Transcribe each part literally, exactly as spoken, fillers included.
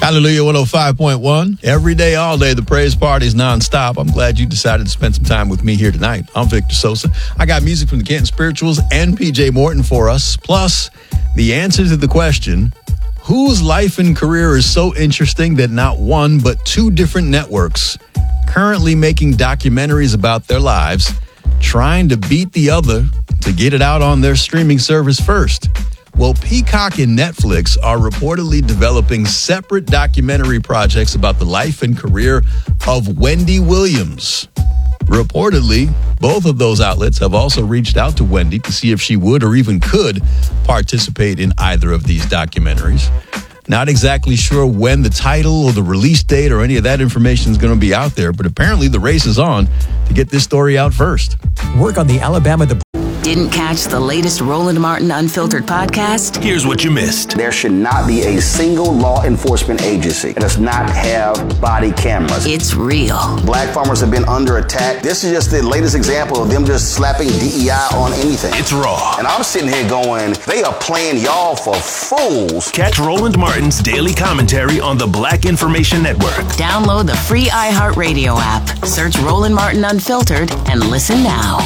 Hallelujah one oh five point one. Every day, all day, the praise party is nonstop. I'm glad you decided to spend some time with me here tonight. I'm Victor Sosa. I got music from the Canton Spirituals and P J Morton for us. Plus, the answer to the question, whose life and career is so interesting that not one but two different networks currently making documentaries about their lives, trying to beat the other to get it out on their streaming service first. Well, Peacock and Netflix are reportedly developing separate documentary projects about the life and career of Wendy Williams. Reportedly, both of those outlets have also reached out to Wendy to see if she would or even could participate in either of these documentaries. Not exactly sure when the title or the release date or any of that information is going to be out there, but apparently the race is on to get this story out first. Work on the Alabama... The- Didn't catch the latest Roland Martin Unfiltered podcast? Here's what you missed. There should not be a single law enforcement agency that does not have body cameras. It's real. Black farmers have been under attack. This is just the latest example of them just slapping D E I on anything. It's raw. And I'm sitting here going, they are playing y'all for fools. Catch Roland Martin's daily commentary on the Black Information Network. Download the free iHeartRadio app. Search Roland Martin Unfiltered and listen now.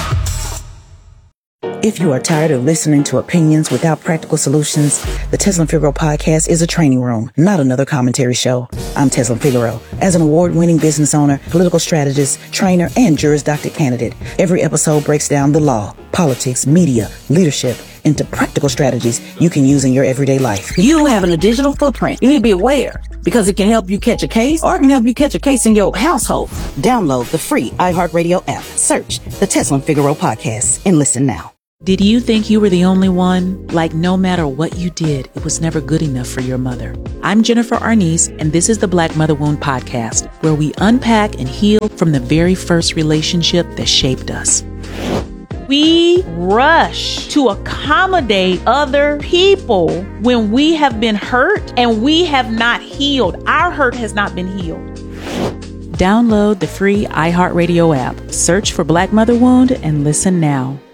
If you are tired of listening to opinions without practical solutions, the Teslin Figaro podcast is a training room, not another commentary show. I'm Teslin Figaro. As an award-winning business owner, political strategist, trainer, and Juris Doctor candidate, every episode breaks down the law, politics, media, leadership, into practical strategies you can use in your everyday life. You having a digital footprint, you need to be aware because it can help you catch a case or it can help you catch a case in your household. Download the free iHeartRadio app, search the Teslin Figaro podcast, and listen now. Did you think you were the only one? Like no matter what you did, it was never good enough for your mother. I'm Jennifer Arnice, and this is the Black Mother Wound Podcast, where we unpack and heal from the very first relationship that shaped us. We rush to accommodate other people when we have been hurt and we have not healed. Our hurt has not been healed. Download the free iHeartRadio app, search for Black Mother Wound, and listen now.